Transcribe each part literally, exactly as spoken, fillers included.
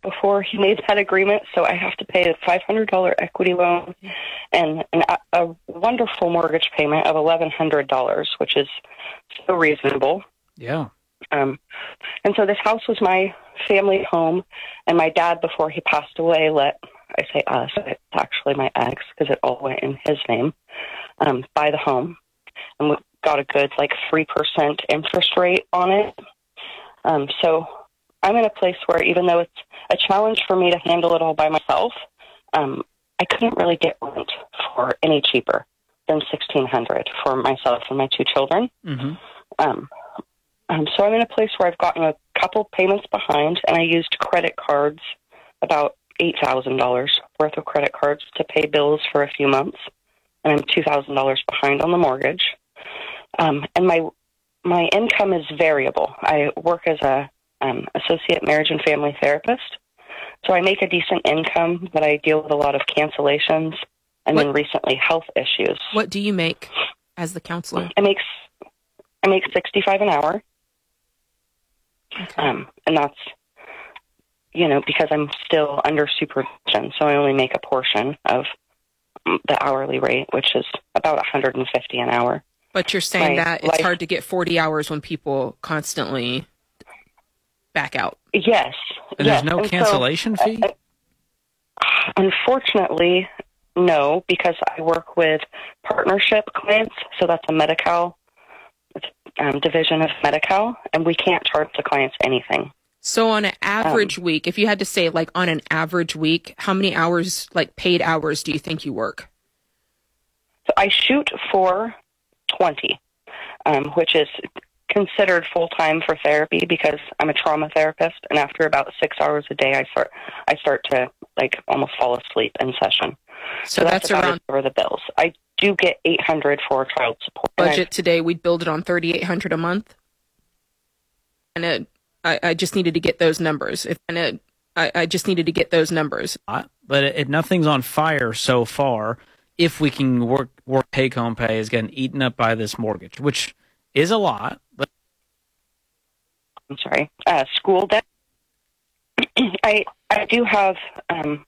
before he made that agreement, so I have to pay a five hundred dollars equity loan and an, a wonderful mortgage payment of eleven hundred dollars, which is so reasonable. Yeah. Um, and so this house was my family home, and my dad, before he passed away, let, I say us, it's actually my ex, because it all went in his name, um, buy the home. And we got a good, like, three percent interest rate on it. Um, so I'm in a place where, even though it's a challenge for me to handle it all by myself, um, I couldn't really get rent for any cheaper than sixteen hundred dollars for myself and my two children. Mm-hmm. Um, um, so I'm in a place where I've gotten a couple payments behind, and I used credit cards, about eight thousand dollars worth of credit cards to pay bills for a few months, and I'm two thousand dollars behind on the mortgage. Um, and my my income is variable. I work as a um, associate marriage and family therapist, so I make a decent income, but I deal with a lot of cancellations and What- then recently health issues. What do you make as the counselor? I make I make sixty-five an hour, Okay. um, and that's, you know, because I'm still under supervision, so I only make a portion of the hourly rate, which is about one hundred fifty an hour. But you're saying my that it's life- hard to get forty hours when people constantly back out. Yes. And yes. there's no And so, cancellation fee? uh, unfortunately, no, because I work with partnership clients, so that's a Medi-Cal it's, um, division of Medi-Cal, and we can't charge the clients anything. So on an average Um, week, if you had to say like on an average week, how many hours, like paid hours, do you think you work? So I shoot for twenty, um, which is considered full-time for therapy because I'm a trauma therapist, and after about six hours a day, I start I start to like almost fall asleep in session. So, So that's, about around to cover the bills. I do get eight hundred for child support. And budget today. We'd build it on thirty-eight hundred a month. And it, I, I just needed to get those numbers. If and it, I, I just needed to get those numbers. But it, it, nothing's on fire so far. If we can work work take home pay is getting eaten up by this mortgage, which is a lot. But I'm sorry, uh, school debt. I I do have. Um,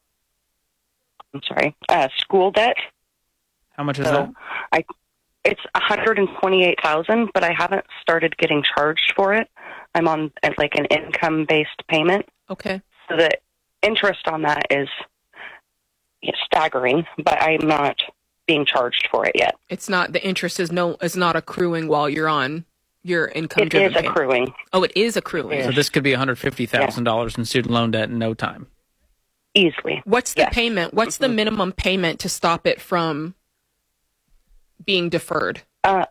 I'm sorry, uh, school debt. how much is So that? I, it's one hundred twenty-eight thousand, but I haven't started getting charged for it. I'm on uh, like an income-based payment, Okay. so the interest on that is yeah, staggering. But I'm not being charged for it yet. It's not, the interest is no, is not accruing while you're on your income It driven is payment. accruing Oh, it is accruing. So this could be one hundred fifty thousand dollars in student loan debt in no time. easily. What's the Yes. payment? What's the minimum payment to stop it from being deferred? Uh,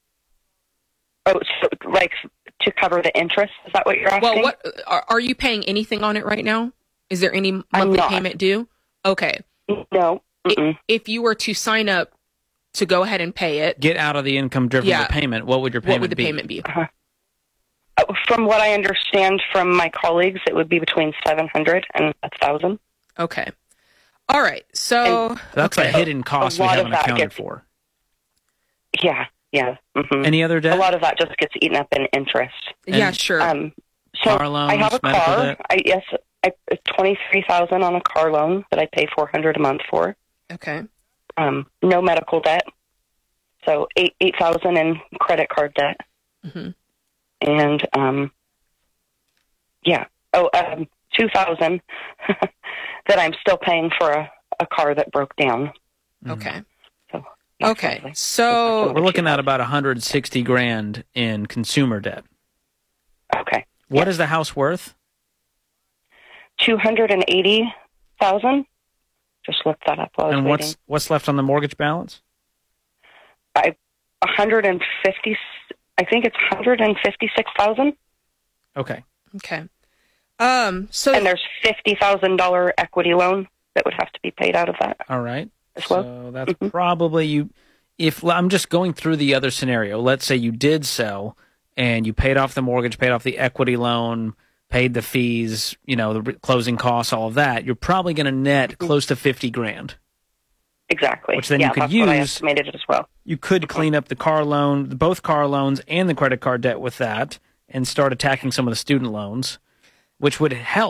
oh, so like to cover the interest? Is that what you're asking? Well, what are, are you paying anything on it right now? Is there any I'm monthly not. payment due? Okay. No. I- Mm-mm. If you were to sign up to go ahead and pay it, Get out of the income driven Yeah. payment. What would your payment what would the be? payment be? Uh, From what I understand from my colleagues, it would be between seven hundred and one thousand. Okay. All right. So That's okay. a hidden cost we lot of haven't that accounted gets- for. Yeah, yeah. hmm Any other A debt? lot of that just gets eaten up in interest. yeah, and- sure. Um, so Car loans, I have a medical car. debt? I yes, I twenty-three thousand on a car loan that I pay four hundred a month for. okay. Um, no medical debt. So eight eight thousand in credit card debt, hmm and um, yeah. Oh, um, two thousand that I'm still paying for a, a car that broke down. Okay. So yeah, Okay. probably. So We're looking at about one hundred sixty grand in consumer debt. Okay. What is the house worth? Two hundred and eighty thousand. Just looked that up while I was And waiting. what's what's left on the mortgage balance? I one hundred and fifty. I think it's one hundred and fifty-six thousand, Okay. okay. Um. So and there's fifty thousand dollar equity loan that would have to be paid out of that. All right. As well? So that's Mhm. probably you. If I'm just going through the other scenario, let's say you did sell and you paid off the mortgage, paid off the equity loan, paid the fees, you know, the re- closing costs, all of that, you're probably going to net close to fifty grand. Exactly. Which then you yeah, could that's what I use- estimated it as well. You could clean up the car loan, both car loans and the credit card debt with that, and start attacking some of the student loans, which would help.